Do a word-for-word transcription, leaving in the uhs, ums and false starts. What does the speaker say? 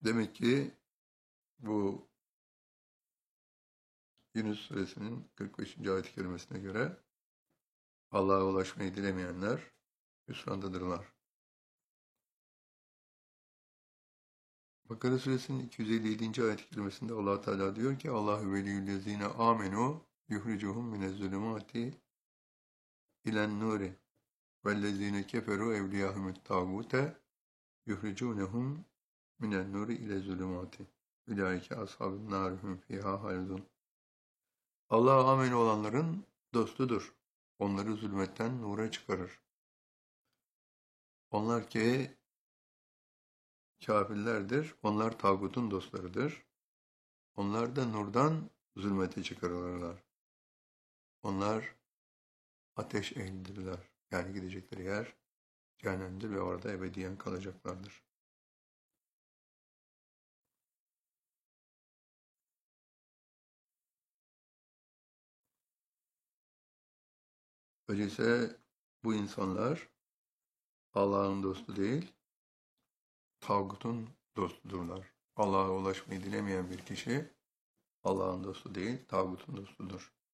Demek ki bu Yunus Suresinin kırk beşinci ayet-i kerimesine göre Allah'a ulaşmayı dilemeyenler hüsrandadırlar. Bakara Suresinin iki yüz elli yedinci ayet-i kerimesinde Allah Teala diyor ki Allahu veliyyüllezine amenu yuhricuhum minezzulumati ilen nuri vellezine keferu evliyahumut tağute yuhricunehum minen nuri ile zulumati ulaike ashabun narihum fiha halidun. Allah'a amin olanların dostudur. Onları zulmetten nura çıkarır. Onlar ki kafirlerdir. Onlar tağutun dostlarıdır. Onlar da nurdan zulmete çıkarılırlar. Onlar ateş ehlidirler. Yani gidecekleri yer cehennemdir ve orada ebediyen kalacaklardır. Öyleyse bu insanlar Allah'ın dostu değil, tağutun dostudurlar. Allah'a ulaşmayı dilemeyen bir kişi Allah'ın dostu değil, tağutun dostudur.